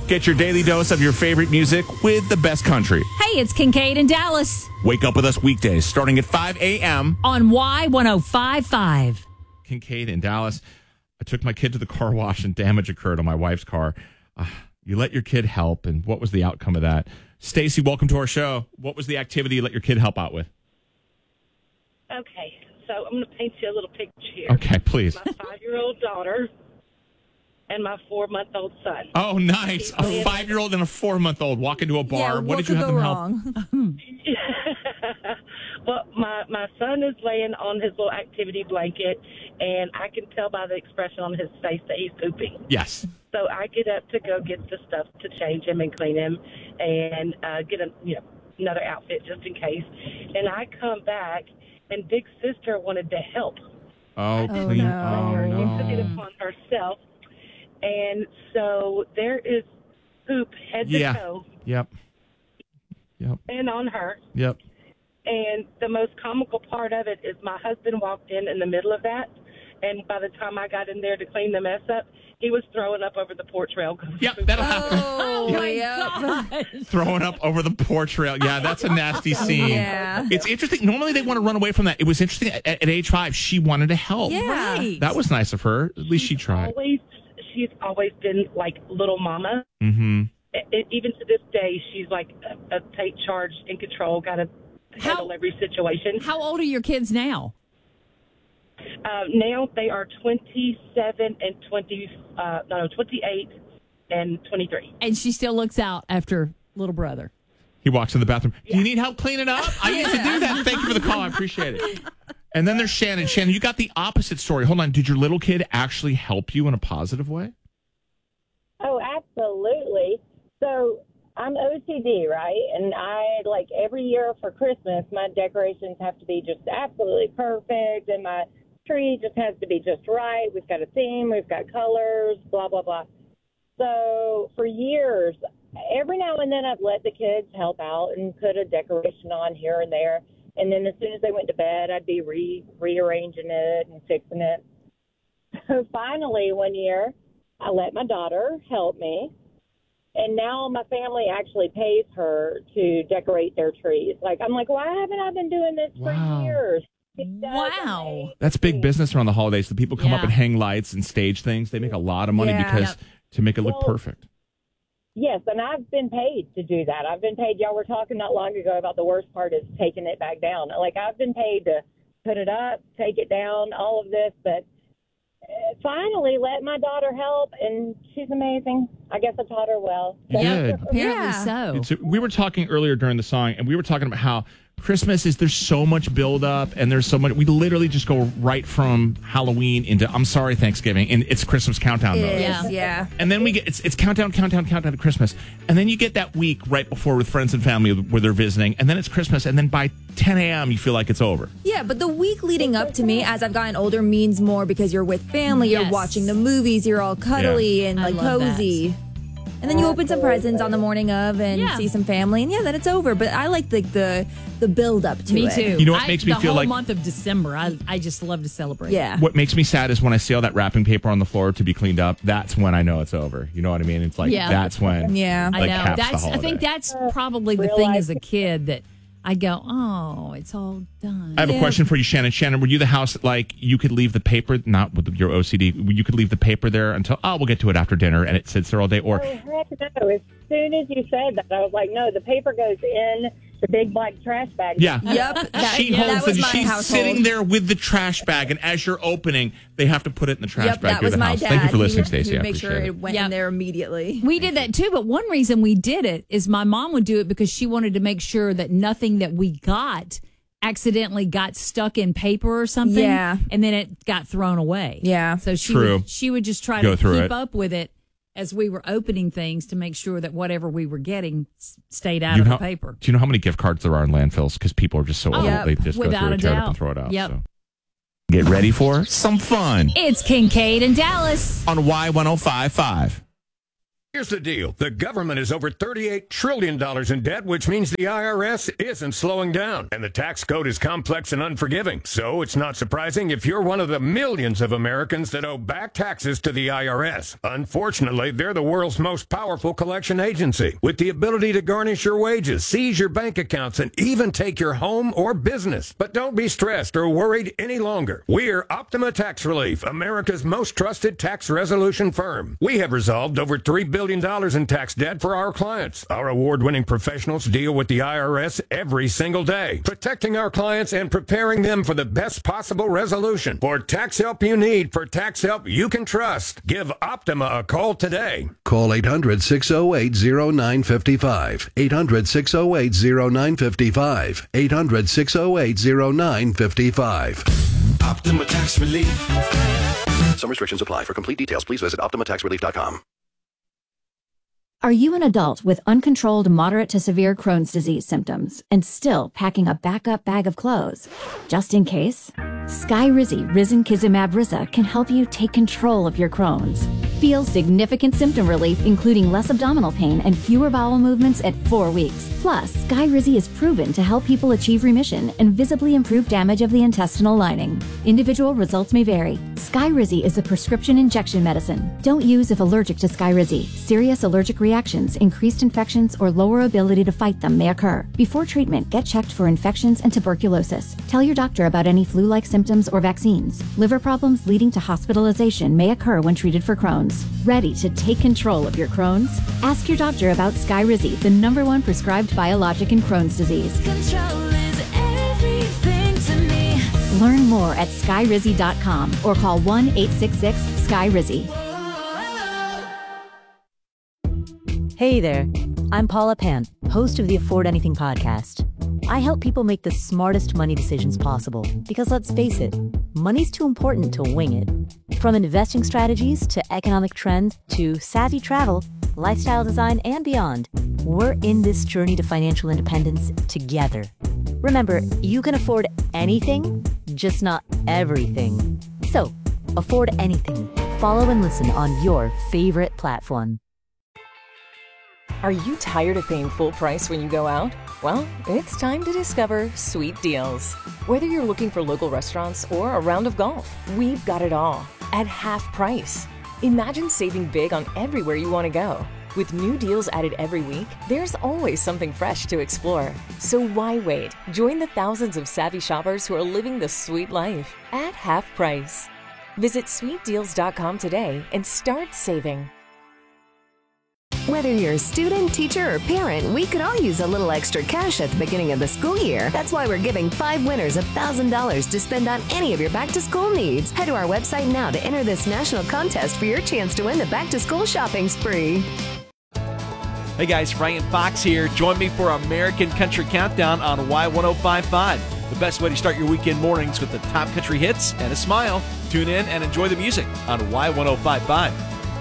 Get your daily dose of your favorite music with the best country. Hey, it's Kincaid in Dallas Wake up with us weekdays starting at 5 a.m. on Y1055. Kincaid in Dallas. I took my kid to the car wash and damage occurred on my wife's car. You let your kid help, and what was the outcome of that? Stacy, welcome to our show. What was the activity you let your kid help out with? Okay, so I'm going to paint you a little picture here. Okay, please. My 5-year-old daughter and my 4-month-old son. Oh, nice. A 5-year-old and a 4-month-old walk into a bar. Yeah, what did you have them wrong? help? Well, my son is laying on his little activity blanket, and I can tell by the expression on his face that he's pooping. Yes. So I get up to go get the stuff to change him and clean him and get another outfit just in case. And I come back, and Big Sister wanted to help. Oh, please. no. Oh, She took it no. upon herself. And so there is poop head to toe Yep. and on her. Yep. And the most comical part of it is my husband walked in the middle of that. And by the time I got in there to clean the mess up, he was throwing up over the porch rail. Yep, that'll happen. Oh, yeah. Throwing up over the porch rail. Yeah, that's a nasty scene. Yeah. It's interesting. Normally they want to run away from that. It was interesting. At age 5, she wanted to help. Yeah. Right. That was nice of her. At least she tried. She's always been like little mama. Mm-hmm. Even to this day, she's like a take charge, in control, got to handle every situation. How old are your kids now? Now they are 27 and 28 and 23. And she still looks out after little brother. He walks in the bathroom. Do you need help cleaning up? I used to do that. Thank you for the call. I appreciate it. And then there's Shannon. Shannon, you got the opposite story. Hold on. Did your little kid actually help you in a positive way? Oh, absolutely. So I'm OCD, right? And like every year for Christmas, my decorations have to be just absolutely perfect, and my tree just has to be just right. We've got a theme, we've got colors, blah, blah, blah. So for years, every now and then I've let the kids help out and put a decoration on here and there. And then as soon as they went to bed, I'd be rearranging it and fixing it. So finally, one year, I let my daughter help me. And now my family actually pays her to decorate their trees. I'm like, why haven't I been doing this for years? Wow. That's big business around the holidays. The people come up Yeah. and hang lights and stage things. They make a lot of money because to make it look perfect. Yes, and I've been paid to do that. I've been paid. Y'all were talking not long ago about the worst part is taking it back down. I've been paid to put it up, take it down, all of this, but finally let my daughter help, and she's amazing. I guess I taught her well. Good. Apparently so. We were talking earlier during the song, and we were talking about how Christmas there's so much buildup, and there's so much. We literally just go right from Halloween into Thanksgiving, and it's Christmas countdown mode. Yeah. And then we get it's countdown to Christmas, and then you get that week right before with friends and family where they're visiting, and then it's Christmas, and then by 10 a.m. you feel like it's over. Yeah, but the week leading up to me, as I've gotten older, means more because you're with family, you're watching the movies, you're all cuddly and cozy. And then you open some presents on the morning of and see some family, and then it's over. But I like the build up to it. Me too. You know what makes me the feel whole like month of December, I just love to celebrate. Yeah. What makes me sad is when I see all that wrapping paper on the floor to be cleaned up. That's when I know it's over. You know what I mean? It's like that's when. Yeah, I know. caps the I think holiday. that's probably the thing as a kid that I go, oh, it's all done. I have a question for you, Shannon. Shannon, were you the house you could leave the paper, not with your OCD, you could leave the paper there until, we'll get to it after dinner, and it sits there all day? Or Oh, heck no. As soon as you said that, I was like, no, the paper goes in the big black trash bag. Yep. She that holds was it. my She's household. sitting there with the trash bag, and as you're opening, they have to put it in the trash bag. That You're was the my house. dad. Thank you for He listening, would- Stacey. He I would make appreciate sure it. it went in there immediately. We did that too, but one reason we did it is my mom would do it because she wanted to make sure that nothing that we got accidentally got stuck in paper or something. Yeah. And then it got thrown away. Yeah. So True. she would just try Go to through keep it. up with it as we were opening things to make sure that whatever we were getting stayed out of the paper. Do you know how many gift cards there are in landfills? Because people are just so old. They just go Without through a it, tear it up doubt. and throw it out. Yep. So. Get ready for some fun It's Kincaid in Dallas on Y1055. Here's the deal. The government is over $38 trillion in debt, which means the IRS isn't slowing down. And the tax code is complex and unforgiving. So it's not surprising if you're one of the millions of Americans that owe back taxes to the IRS. Unfortunately, they're the world's most powerful collection agency, with the ability to garnish your wages, seize your bank accounts, and even take your home or business. But don't be stressed or worried any longer. We're Optima Tax Relief, America's most trusted tax resolution firm. We have resolved over $3 billion in tax debt for our clients. Our award-winning professionals deal with the IRS every single day, protecting our clients and preparing them for the best possible resolution. For tax help you need, for tax help you can trust, give Optima a call today. Call 800-608-0955. 800-608-0955. 800-608-0955. Optima Tax Relief. Some restrictions apply. For complete details, please visit OptimaTaxRelief.com. Are you an adult with uncontrolled moderate to severe Crohn's disease symptoms and still packing a backup bag of clothes? Just in case, Skyrizi Risankizumab Riza can help you take control of your Crohn's. Feel significant symptom relief, including less abdominal pain and fewer bowel movements at 4 weeks. Plus, Skyrizi is proven to help people achieve remission and visibly improve damage of the intestinal lining. Individual results may vary. Skyrizi is a prescription injection medicine. Don't use if allergic to Skyrizi. Serious allergic reactions, increased infections, or lower ability to fight them may occur. Before treatment, get checked for infections and tuberculosis. Tell your doctor about any flu-like symptoms or vaccines. Liver problems leading to hospitalization may occur when treated for Crohn's. Ready to take control of your Crohn's? Ask your doctor about Skyrizi, the #1 prescribed biologic in Crohn's disease. Control is everything to me. Learn more at skyrizi.com or call 1-866-SKYRIZI. Hey there, I'm Paula Pan, host of the Afford Anything podcast. I help people make the smartest money decisions possible because, let's face it, money's too important to wing it. From investing strategies to economic trends to savvy travel, lifestyle design, and beyond, we're in this journey to financial independence together. Remember, you can afford anything, just not everything. So, afford anything. Follow and listen on your favorite platform. Are you tired of paying full price when you go out? Well, it's time to discover Sweet Deals. Whether you're looking for local restaurants or a round of golf, we've got it all at half price. Imagine saving big on everywhere you want to go. With new deals added every week, there's always something fresh to explore. So why wait? Join the thousands of savvy shoppers who are living the sweet life at half price. Visit sweetdeals.com today and start saving. Whether you're a student, teacher, or parent, we could all use a little extra cash at the beginning of the school year. That's why we're giving 5 winners $1,000 to spend on any of your back-to-school needs. Head to our website now to enter this national contest for your chance to win the back-to-school shopping spree. Hey guys, Ryan Fox here. Join me for American Country Countdown on Y1055. The best way to start your weekend mornings with the top country hits and a smile. Tune in and enjoy the music on Y1055.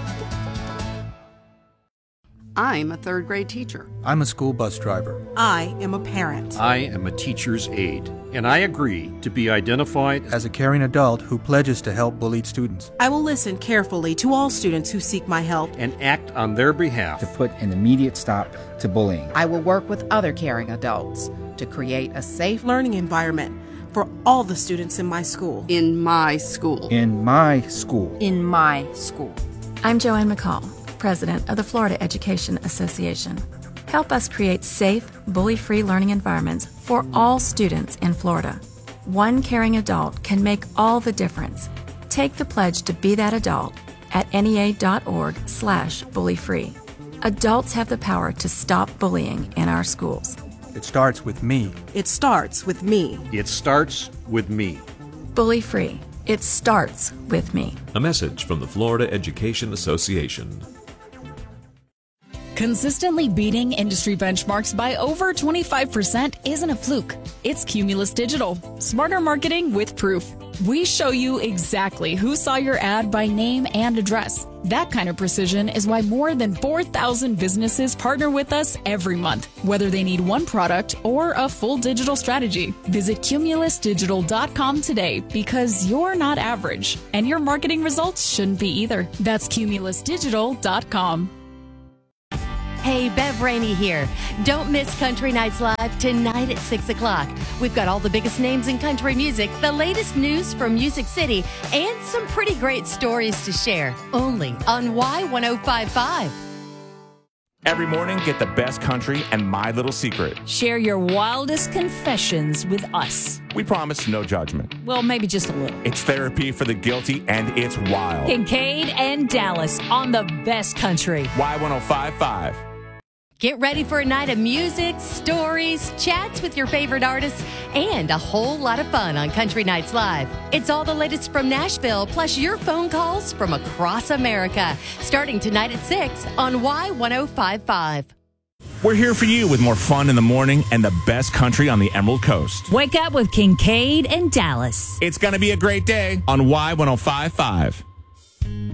I'm a third grade teacher. I'm a school bus driver. I am a parent. I am a teacher's aide, and I agree to be identified as a caring adult who pledges to help bullied students. I will listen carefully to all students who seek my help and act on their behalf to put an immediate stop to bullying. I will work with other caring adults to create a safe learning environment for all the students in my school. In my school. In my school. In my school. I'm Joanne McCall, President of the Florida Education Association. Help us create safe, bully-free learning environments for all students in Florida. One caring adult can make all the difference. Take the pledge to be that adult at NEA.org/bullyfree. Adults have the power to stop bullying in our schools. It starts with me. It starts with me. It starts with me. Bully-free. It starts with me. A message from the Florida Education Association. Consistently beating industry benchmarks by over 25% isn't a fluke. It's Cumulus Digital. Smarter marketing with proof. We show you exactly who saw your ad by name and address. That kind of precision is why more than 4,000 businesses partner with us every month, whether they need one product or a full digital strategy. Visit cumulusdigital.com today because you're not average, and your marketing results shouldn't be either. That's cumulusdigital.com. Hey, Bev Rainey here. Don't miss Country Nights Live tonight at 6 o'clock. We've got all the biggest names in country music, the latest news from Music City, and some pretty great stories to share. Only on Y1055. Every morning, get the best country and My Little Secret. Share your wildest confessions with us. We promise no judgment. Well, maybe just a little. It's therapy for the guilty, and it's wild. Kincaid and Dallas on the best country. Y1055. Get ready for a night of music, stories, chats with your favorite artists, and a whole lot of fun on Country Nights Live. It's all the latest from Nashville, plus your phone calls from across America. Starting tonight at 6 on Y1055. We're here for you with more fun in the morning and the best country on the Emerald Coast. Wake up with Kincaid and Dallas. It's going to be a great day on Y1055.